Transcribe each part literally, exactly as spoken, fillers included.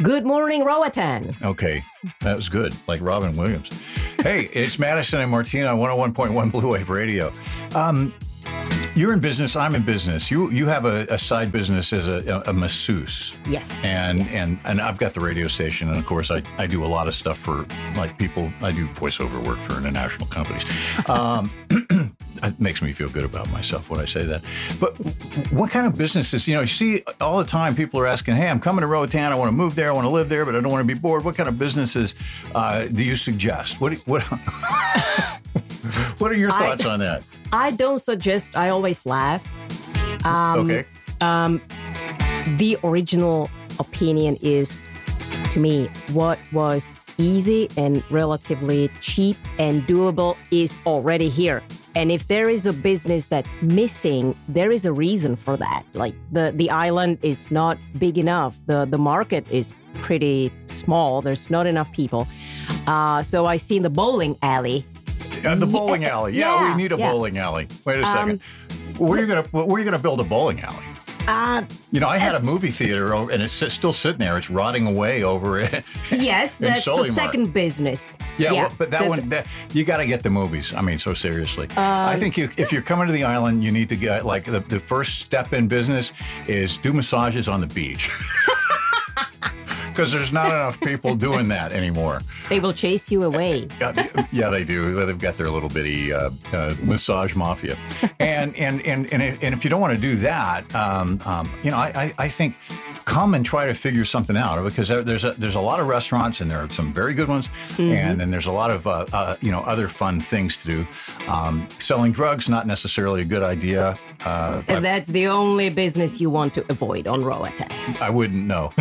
Good morning, Roatan. Okay, that was good, like Robin Williams. Hey, it's Madison and Martina on one oh one point one Blue Wave Radio. Um, you're in business. I'm in business. You you have a, a side business as a, a masseuse. Yes. And yes. and and I've got the radio station, and of course I, I do a lot of stuff for like people. I do voiceover work for international companies. Um, it makes me feel good about myself when I say that. But what kind of businesses? You know, you see all the time people are asking, "Hey, I'm coming to Roatan. I want to move there. I want to live there, but I don't want to be bored." What kind of businesses uh, do you suggest? What what? What are your thoughts I, on that? I don't suggest. I always laugh. Um, okay. Um, the original opinion is, to me, what was easy and relatively cheap and doable is already here. And if there is a business that's missing, there is a reason for that. Like the, the island is not big enough. The, the market is pretty small. There's not enough people. Uh, so I see in the bowling alley. Uh, the bowling yeah, alley. Yeah, yeah, we need a yeah. bowling alley. Wait a Um, second. Where are you gonna Where are you gonna build a bowling alley? Uh, You know, I had a movie theater, over, and it's still sitting there. It's rotting away over it. yes, in that's the Solimar. second business. Yeah, well, but that that's- one, that, you got to get the movies. I mean, so seriously. Um, I think you, if you're coming to the island, you need to get, like, the, the first step in business is do massages on the beach. Because there's not enough people doing that anymore. They will chase you away. Yeah, yeah, they do. They've got their little bitty uh, uh, massage mafia, and and and and if, and if you don't want to do that, um, um, you know, I, I I think come and try to figure something out, because there's a there's a lot of restaurants, and there are some very good ones, mm-hmm. and then there's a lot of uh, uh, you know other fun things to do. Um, selling drugs, not necessarily a good idea. Uh, And that's the only business you want to avoid on Roatan. I wouldn't know.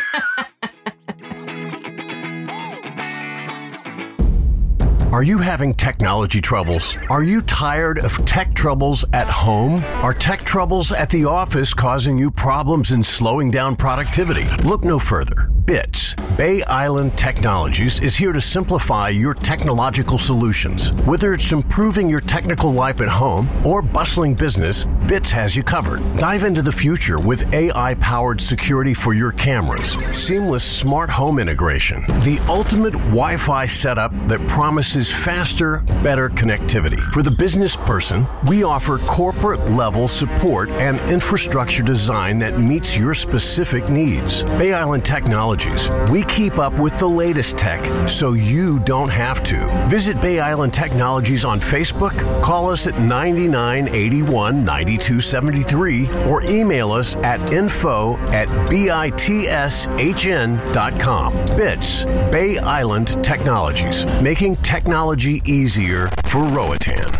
Are you having technology troubles? Are you tired of tech troubles at home? Are tech troubles at the office causing you problems and slowing down productivity? Look no further. BITS, Bay Island Technologies, is here to simplify your technological solutions. Whether it's improving your technical life at home or bustling business, BITS has you covered. Dive into the future with A I-powered security for your cameras, seamless smart home integration, the ultimate Wi-Fi setup that promises faster, better connectivity. For the business person, we offer corporate-level support and infrastructure design that meets your specific needs. Bay Island Technologies. We keep up with the latest tech so you don't have to. Visit Bay Island Technologies on Facebook, call us at ninety-nine eighty-one ninety-two seventy-three, or email us at info at bitshn dot com. BITS, Bay Island Technologies, making technology easier for Roatan.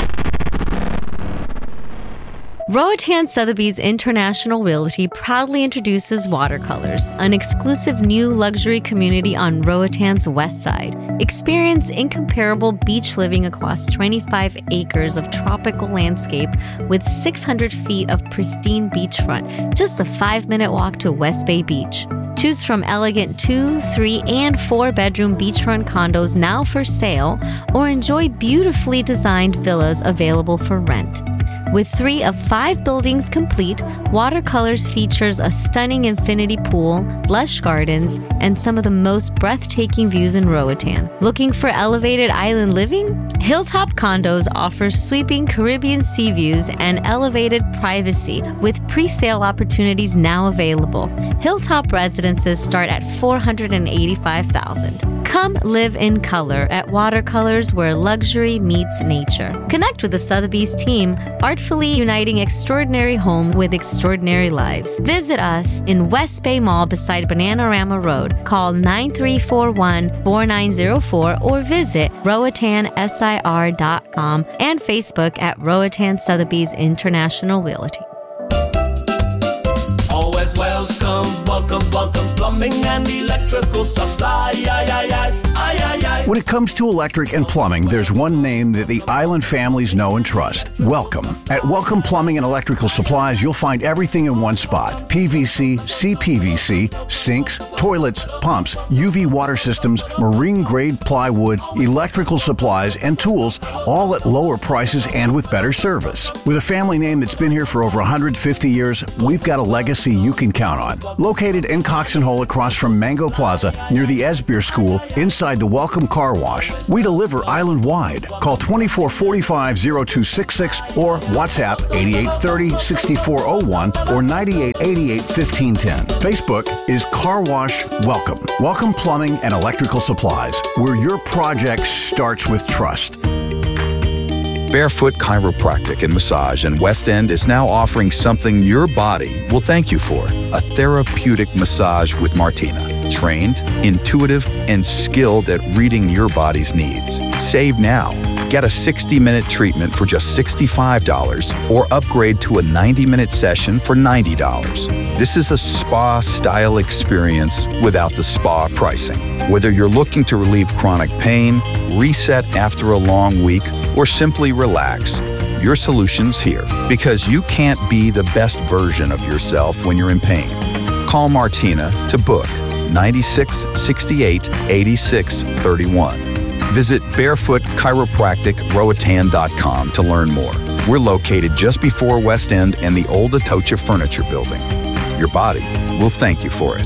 Roatan Sotheby's International Realty proudly introduces Watercolors, an exclusive new luxury community on Roatan's west side. Experience incomparable beach living across twenty-five acres of tropical landscape with six hundred feet of pristine beachfront, just a five-minute walk to West Bay Beach. Choose from elegant two, three, and four-bedroom beachfront condos now for sale, or enjoy beautifully designed villas available for rent. With three of five buildings complete, Watercolors features a stunning infinity pool, lush gardens, and some of the most breathtaking views in Roatan. Looking for elevated island living? Hilltop Condos offers sweeping Caribbean sea views and elevated privacy with pre-sale opportunities now available. Hilltop residences start at four hundred eighty-five thousand dollars. Come live in color at Watercolors, where luxury meets nature. Connect with the Sotheby's team, artfully uniting extraordinary home with extraordinary lives. Visit us in West Bay Mall beside Bananarama Road. Call nine three four one, four nine zero four or visit roatan sir dot com and Facebook at Roatan Sotheby's International Realty. Always welcomes, welcomes, welcomes, plumbing and electrical supply. Aye, aye, aye, aye, aye, aye. When it comes to electric and plumbing, there's one name that the Island families know and trust. Welcome. At Welcome Plumbing and Electrical Supplies, you'll find everything in one spot. P V C, C P V C, sinks, toilets, pumps, U V water systems, marine-grade plywood, electrical supplies, and tools, all at lower prices and with better service. With a family name that's been here for over one hundred fifty years, we've got a legacy you can count on. Located in Cox and Hole across from Mango Plaza, near the Esbeer School, inside the Welcome Car Wash. We deliver island-wide. Call twenty-four forty-five, oh two six six or WhatsApp eighty-eight thirty, sixty-four oh one or ninety-eight eighty-eight, fifteen ten. Facebook is Car Wash Welcome. Welcome Plumbing and Electrical Supplies, where your project starts with trust. Barefoot Chiropractic and Massage in West End is now offering something your body will thank you for. A therapeutic massage with Martina. Trained, intuitive, and skilled at reading your body's needs. Save now. Get a sixty-minute treatment for just sixty-five dollars or upgrade to a ninety-minute session for ninety dollars. This is a spa-style experience without the spa pricing. Whether you're looking to relieve chronic pain, reset after a long week, or simply relax, your solution's here. Because you can't be the best version of yourself when you're in pain. Call Martina to book ninety-six sixty-eight, eighty-six thirty-one. Visit barefoot chiropractic roatan dot com to learn more. We're located just before West End and the old Atocha Furniture Building. Your body will thank you for it.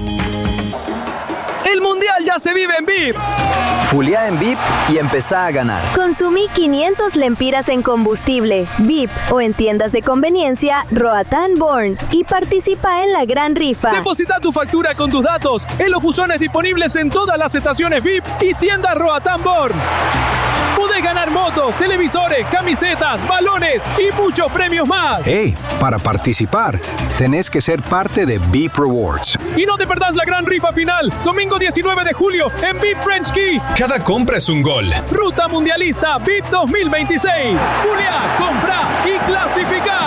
El Mundial ya se vive en V I P. Fulia en V I P y empezá a ganar. Consumí quinientos lempiras en combustible, V I P o en tiendas de conveniencia Roatán Born y participa en la gran rifa. Deposita tu factura con tus datos en los buzones disponibles en todas las estaciones V I P y tiendas Roatán Born. Podés ganar motos, televisores, camisetas, balones y muchos premios más. Hey, para participar, tenés que ser parte de V I P Rewards. Y no te perdás la gran rifa final, domingo diecinueve de julio en V I P French Key. Cada compra es un gol. Ruta Mundialista V I P dos mil veintiséis. Julia, compra y clasifica.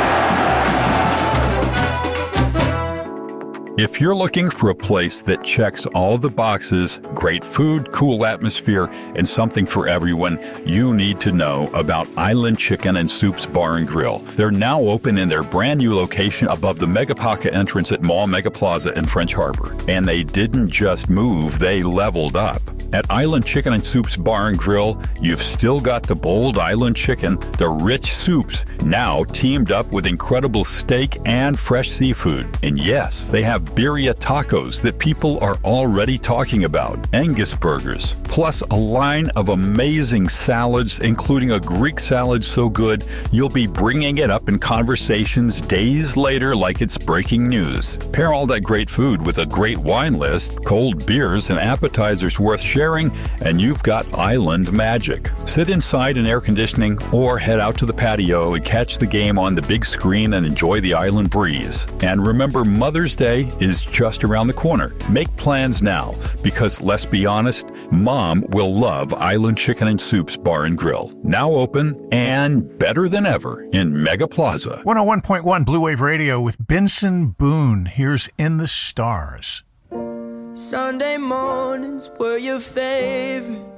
If you're looking for a place that checks all the boxes, great food, cool atmosphere, and something for everyone, you need to know about Island Chicken and Soups Bar and Grill. They're now open in their brand new location above the Megapaca entrance at Mall Mega Plaza in French Harbor. And they didn't just move, they leveled up. At Island Chicken and Soups Bar and Grill, you've still got the bold island chicken, the rich soups, now teamed up with incredible steak and fresh seafood. And yes, they have birria tacos that people are already talking about, Angus burgers, plus a line of amazing salads, including a Greek salad so good you'll be bringing it up in conversations days later like it's breaking news. Pair all that great food with a great wine list, cold beers, and appetizers worth sharing, and you've got island magic. Sit inside in air conditioning or head out to the patio and catch the game on the big screen and enjoy the island breeze. And remember, Mother's Day is just around the corner. Make plans now, because let's be honest, Mom will love Island Chicken and Soups Bar and Grill. Now open and better than ever in Mega Plaza. one oh one point one Blue Wave Radio with Benson Boone. Here's In the Stars. Sunday mornings were your favorite.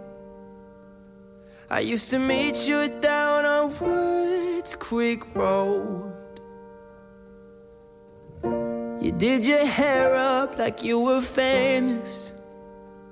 I used to meet you down on Woods Creek Road. You did your hair up like you were famous.